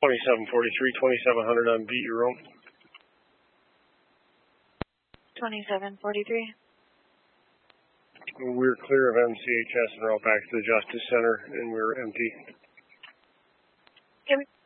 2743, 2700 on Beat Your Own. 2743. We're clear of MCHS and route back to the Justice Center, and we're empty. Can we